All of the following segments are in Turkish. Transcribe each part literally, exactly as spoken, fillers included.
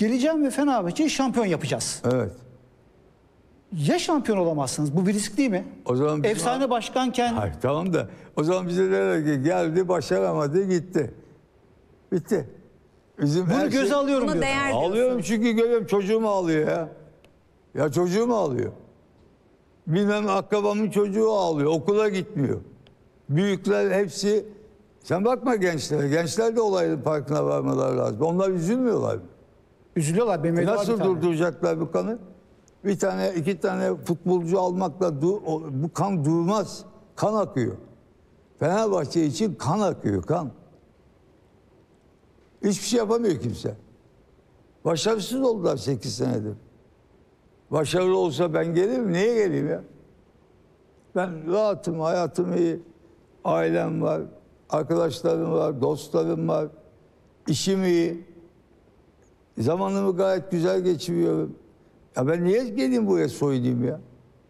Geleceğim ve Fenerbahçe'yi şampiyon yapacağız. Evet. Ya şampiyon olamazsınız? Bu bir risk değil mi? O zaman bizim- Efsane başkanken Hayır, tamam da o zaman bize derler ki geldi, başaramadı, gitti. Bitti. Bizim bunu her göze şey- alıyorum Buna diyor. değer Alıyorum diyorsunuz. çünkü görüyorum çocuğum ağlıyor ya. Ya çocuğum ağlıyor. Bilmem akrabamın çocuğu ağlıyor. Okula gitmiyor. Büyükler hepsi... Sen bakma gençlere. Gençler de olayın farkına varmaları lazım. Onlar üzülmüyorlar. Üzülüyorlar. Benim evde var bir Nasıl tane. durduracaklar bu kanı? Bir tane, iki tane futbolcu almakla du- o- bu kan durmaz. Kan akıyor. Fenerbahçe için kan akıyor, kan. Hiçbir şey yapamıyor kimse. Başarısız oldular sekiz senedir. Başarılı olsa ben gelirim. Niye geleyim ya? Ben rahatım, hayatım iyi. Ailem var, arkadaşlarım var, dostlarım var. İşim iyi. Zamanımı gayet güzel geçiriyorum. Ya ben niye geleyim buraya soyunayım ya?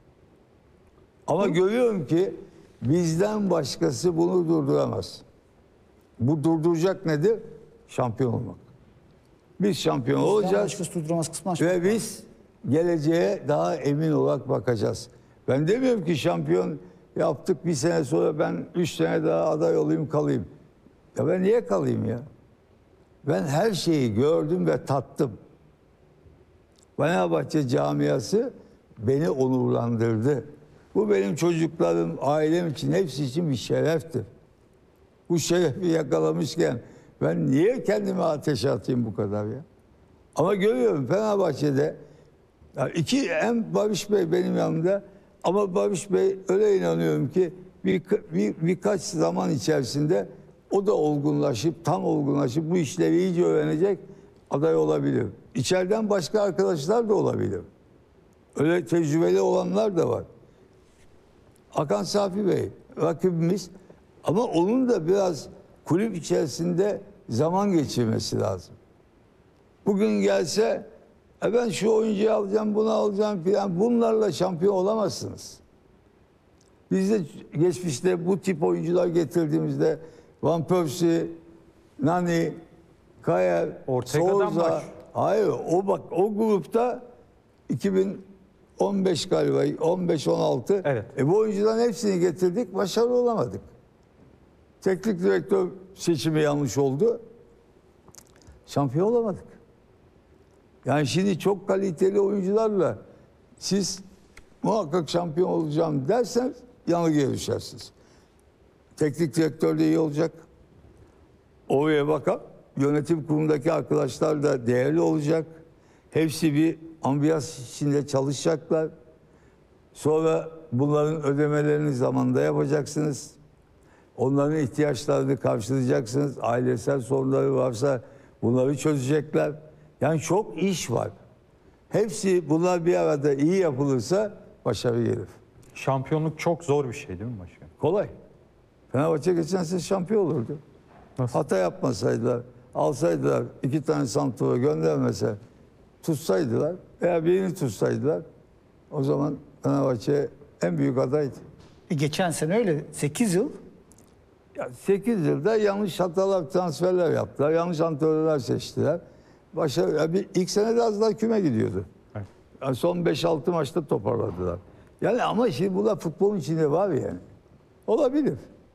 Ama görüyorum ki bizden başkası bunu durduramaz. Bu durduracak nedir? Şampiyon olmak. Biz şampiyon Bizden olacağız. başkası durduramaz, kıskanç. Ve biz geleceğe daha emin olarak bakacağız. Ben demiyorum ki şampiyon yaptık bir sene sonra ben üç sene daha aday olayım kalayım. Ya ben niye kalayım ya? Ben her şeyi gördüm ve tattım. Fenerbahçe camiası beni onurlandırdı. Bu benim çocuklarım, ailem için, hepsi için bir şereftir. Bu şerefi yakalamışken ben niye kendimi ateşe atayım bu kadar ya? Ama görüyorum Fenerbahçe'de yani iki hem Barış Bey benim yanımda ama Barış Bey öyle inanıyorum ki bir, bir birkaç zaman içerisinde o da olgunlaşıp tam olgunlaşıp bu işleri iyice öğrenecek aday olabilir. İçeriden başka arkadaşlar da olabilir. Öyle tecrübeli olanlar da var. Hakan Safi Bey rakibimiz ama onun da biraz kulüp içerisinde zaman geçirmesi lazım. Bugün gelse e ben şu oyuncuyu alacağım, bunu alacağım filan, bunlarla şampiyon olamazsınız. Biz de geçmişte bu tip oyuncular getirdiğimizde Van Persie, Nani, Kayer, Ortega'dan Souza, baş. hayır o bak o grupta iki bin on beş galiba on beş on altı Evet. e bu oyuncuların hepsini getirdik, başarılı olamadık. Teknik direktör seçimi yanlış oldu. Şampiyon olamadık. Yani şimdi çok kaliteli oyuncularla siz muhakkak şampiyon olacağım derseniz yanılgıya düşersiniz. Teknik direktör de iyi olacak. Oraya bakan yönetim kurulundaki arkadaşlar da değerli olacak. Hepsi bir ambiyans içinde çalışacaklar. Sonra bunların ödemelerini zamanında yapacaksınız. Onların ihtiyaçlarını karşılayacaksınız. Ailesel sorunları varsa bunları çözecekler. Yani çok iş var. Hepsi bunlar bir arada iyi yapılırsa başarı gelir. Şampiyonluk çok zor bir şey değil mi başkan? Kolay. Fenerbahçe geçen sene şampiyon olurdu. Nasıl? Hata yapmasaydılar, alsaydılar, iki tane santrora göndermese, tutsaydılar veya birini tutsaydılar o zaman Fenerbahçe en büyük adaydı. E, geçen sene öyle. sekiz yıl. Ya sekiz yılda yanlış hatalar, transferler yaptılar. Yanlış antrenörler seçtiler. Başarı, ya bir, ilk sene de az daha küme gidiyordu. Evet. Yani son beş altı maçta toparladılar. Yani ama şimdi bu da futbolun içinde var yani. Olabilir.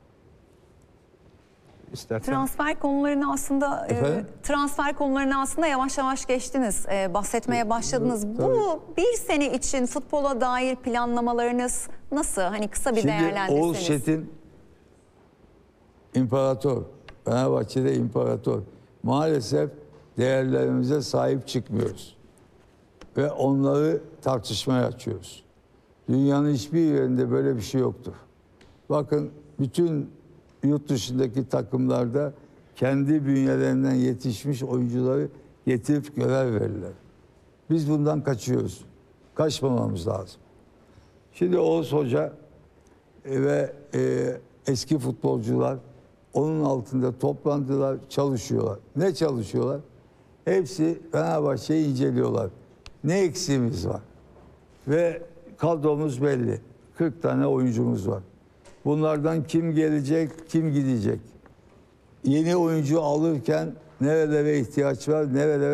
İstersen. Transfer konularını aslında e, Efendim? transfer konularını aslında yavaş yavaş geçtiniz. E, bahsetmeye başladınız. Tabii. Bu bir sene için futbola dair planlamalarınız nasıl? Hani kısa bir Şimdi değerlendirseniz. Oğuz Çetin imparator. Fenerbahçe'de imparator. Maalesef değerlerimize sahip çıkmıyoruz. Ve onları tartışmaya açıyoruz. Dünyanın hiçbir yerinde böyle bir şey yoktur. Bakın bütün yurt dışındaki takımlarda kendi bünyelerinden yetişmiş oyuncuları getirip görev verirler. Biz bundan kaçıyoruz. Kaçmamamız lazım. Şimdi Oğuz Hoca e, ve e, eski futbolcular onun altında toplantılar, çalışıyorlar. Ne çalışıyorlar? Hepsi Fenerbahçe'yi inceliyorlar. Ne eksiğimiz var? Ve kadromuz belli. kırk tane oyuncumuz var. Bunlardan kim gelecek, kim gidecek? Yeni oyuncu alırken nerelere ihtiyaç var, nerelere